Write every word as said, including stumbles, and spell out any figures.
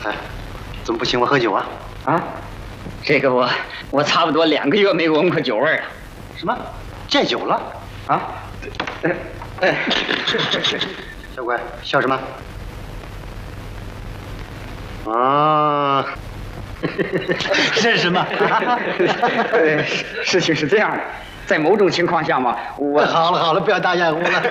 哎，怎么不请我喝酒啊？ 啊，这个我我差不多两个月没闻过酒味了。 什么？戒酒了？ 啊？哎哎，是是是， 小鬼，笑什么？啊，这是什么？ 事情是这样的，在某种情况下嘛，我好了好了，不要打掩护了。